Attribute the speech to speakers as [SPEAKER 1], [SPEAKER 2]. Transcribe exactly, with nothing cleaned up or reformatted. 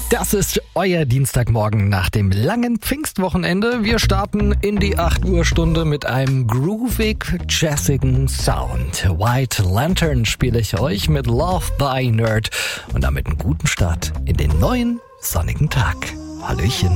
[SPEAKER 1] Das ist euer Dienstagmorgen nach dem langen Pfingstwochenende. Wir starten in die acht Uhr Stunde mit einem groovig, jazzigen Sound. White Lantern spiele ich euch mit Love by Nerd und damit einen guten Start in den neuen sonnigen Tag. Hallöchen.